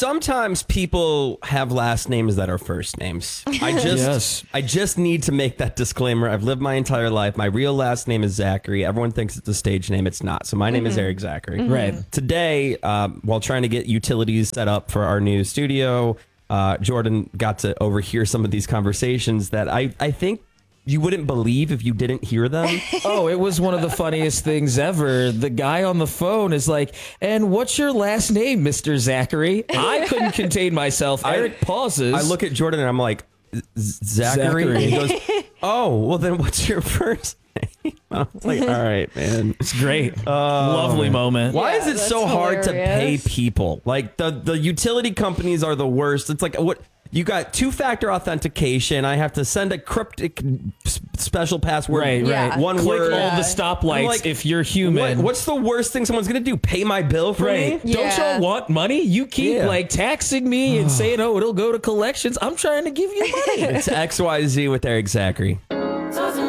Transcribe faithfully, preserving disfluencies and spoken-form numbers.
sometimes people have last names that are first names. I just Yes. I just need to make that disclaimer. I've lived my entire life. My real last name is Zachary. Everyone thinks it's a stage name. It's not. So my name is Eric Zachary. Right. Today, um, while trying to get utilities set up for our new studio, uh, Jordan got to overhear some of these conversations that I, I think you wouldn't believe if you didn't hear them. Oh, it was one of the funniest things ever. The guy on the phone is like, and what's your last name, Mister Zachary? I couldn't contain myself. I- Eric pauses. I look at Jordan and I'm like, "Z- Zachary? Zachary. And he goes, oh, well then what's your first name? I was like, all right, man. It's great. Lovely moment. Why Yeah, is it that's so hard to pay hilarious. people? Like the, the utility companies are the worst. It's like what you got two-factor authentication. I have to send a cryptic s- special password. Right, Yeah. right. One Click word. all Yeah. the stoplights I'm like, if you're human. What, what's the worst thing someone's gonna do? Pay my bill for Right. me? Don't Yeah. y'all want money? You keep Yeah. like taxing me and saying, oh, it'll go to collections. I'm trying to give you money. It's X Y Z with Eric Zachary.